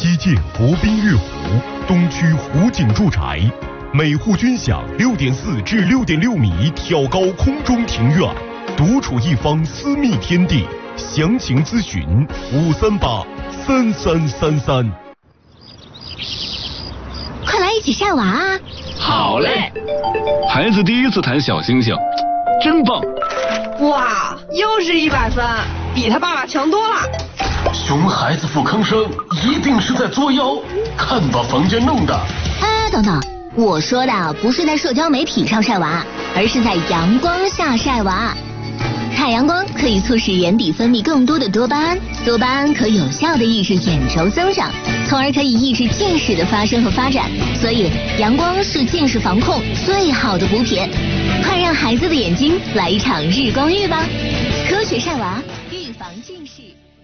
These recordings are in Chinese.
西建国宾悦湖，东区湖景住宅，每户均享6.4至6.6米挑高空中庭院，独处一方私密天地。详情咨询5383333。 快来一起晒娃啊！ 好嘞！孩子第一次弹小星星，真棒！ 哇，又是100分，比他爸爸强多了。 熊孩子不吭声，一定是在作妖，看把房间弄的。 哎，等等，我说的不是在社交媒体上晒娃，而是在阳光下晒娃。太阳光可以促使眼底分泌更多的多巴胺，多巴胺可有效地抑制眼轴增长，从而可以抑制近视的发生和发展。所以，阳光是近视防控最好的补品。快让孩子的眼睛来一场日光浴吧！科学晒娃，预防近视。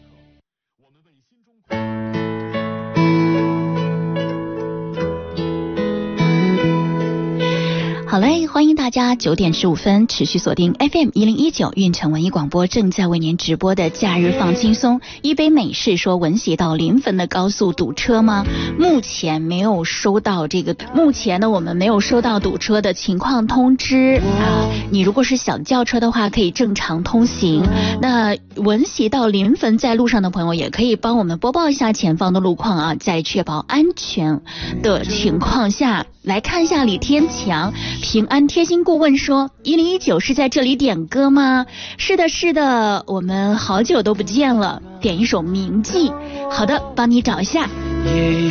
好嘞，欢迎大家9点15分持续锁定 FM1019运城文艺广播，正在为您直播的假日放轻松。一杯美式说文喜到临汾的高速堵车吗？目前没有收到目前呢我们没有收到堵车的情况通知啊。你如果是小轿车的话，可以正常通行。那文喜到临汾在路上的朋友也可以帮我们播报一下前方的路况啊，在确保安全的情况下。来看一下李天强，平安贴心顾问说1019是在这里点歌吗？是的是的，我们好久都不见了，点一首铭记。好的，帮你找一下。